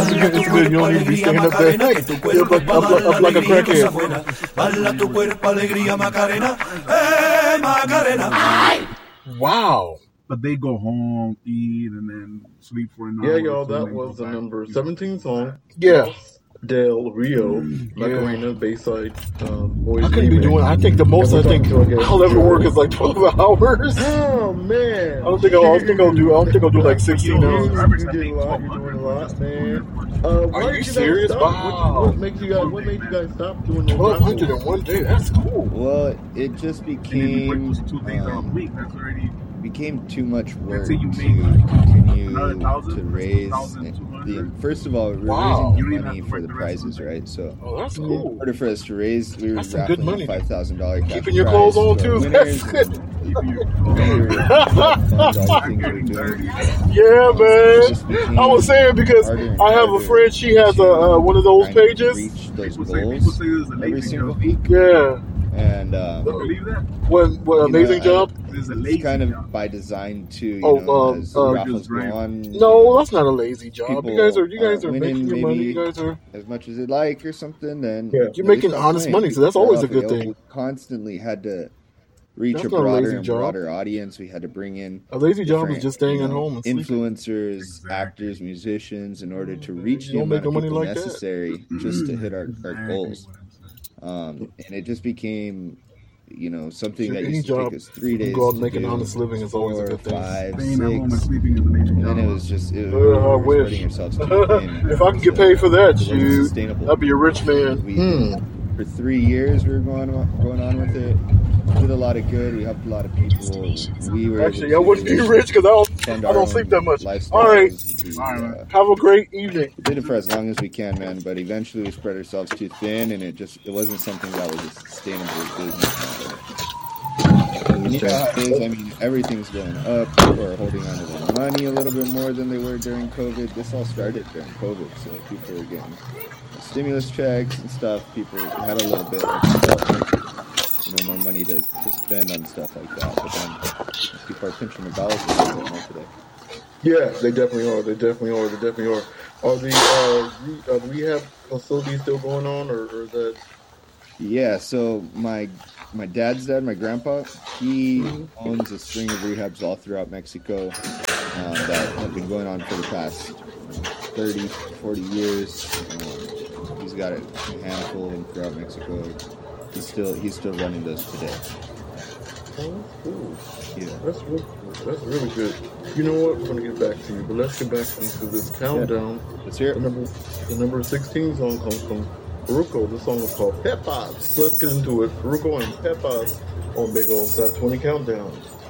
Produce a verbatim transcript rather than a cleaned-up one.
It's good. You don't need to be staying up there. Like, up, up, up, up like a crackhead. Bala tu cuerpo, alegría, Macarena. Hey, Macarena. Wow. But they go home, eat, and then sleep for an Yeah, hour. y'all, so that they was go the back. number seventeen song. Yeah. Del Rio, Yeah. Macarena, Bayside, um, Boys I couldn't be remix. doing. I think the most Yeah, I we'll think talk to you again. I'll ever work is like twelve hours. Oh man! I don't think I'll. I think I'll do. I don't think I'll do like sixteen You, hours. you did a lot. You're doing a lot, man. Uh, why Are did you guys serious? stop? Wow. What, what makes you guys? What made you guys stop doing the Twelve hundred in one day. That's cool. Well, it just And if you work became those two days out of the um, week, that's already. became too much work Let's to say you made continue another thousand, to raise. thousand two hundred. The, first of all, we're Wow. You raising don't money even have to for work the the rest of prizes, the day. right? So Oh, that's in cool. order for us to raise, we were That's some good raffling money. a five thousand dollars Keeping your clothes on too. That's good. Keeping your Yeah, man. I was saying because I have a friend. She has a uh, one of those pages. Reach those People say, people goals say there's a every lazy single job. week, Yeah. and um, You believe that? What what You know, amazing I- job? There's a it's lazy kind of job. by design too. You Oh, know, um, as uh, raffles go Just on. No, that's not a lazy job. People you guys are you guys are are winning making your money. You maybe guys are as much as they like or something, then Yeah. You're they making start honest playing. money, so that's People always a start good off, thing. We constantly had to reach That's a not a broader lazy and job. broader audience. We had to bring in a lazy job is different, just staying you at know, home and sleeping. influencers, Exactly. actors, musicians, in order to reach You the don't make amount of no money people like that. necessary just to hit our, our Exactly goals. what I'm saying. Um, and it just became, you know, something Shit, that any used to job, take us three you days go out and to make an do, honest living is always a four, good thing. five, Staying at home and six, sleeping is a lazy and then it job. was just it was, Uh, we I were wish. spreading ourselves too thin. If I could get paid for that, It wasn't shoot, sustainable. I'd be a rich man. We, Hmm. For three years, we were going on, going on with it. Did a lot of good. We helped a lot of people. We were Actually, I able wouldn't be to rich because I don't fund I our don't own sleep that much. lifestyles. All right, We, All right, uh, have a great evening. did it for as long as we can, man. But eventually, we spread ourselves too thin, and it just it wasn't something that was a sustainable business model. And you know how it is. I mean, everything's going up. People are holding on to their money a little bit more than they were during COVID. This all started during COVID, so people were getting stimulus checks and stuff. People had a little bit of you know, more money to, to spend on stuff like that. But then people are pinching their dollars a little bit more today. Yeah, they definitely are. They definitely are. They definitely are. Are the uh, re- uh, rehab facilities still going on, or, or is that? Yeah, so my my dad's dad, my grandpa, he owns a string of rehabs all throughout Mexico um, that have been going on for the past you know, thirty, forty years. Um, he's got a handful of them throughout Mexico. He's still he's still running those today. Oh, cool. Yeah. That's really, that's really good. You know what? We're gonna get back to you, but let's get back into this countdown. Let's hear The it. number, the number sixteen song comes from Ruko. The song is called Pepas. Let's get into it. Ruko and Pepas on Big Ol' Fat twenty Countdown.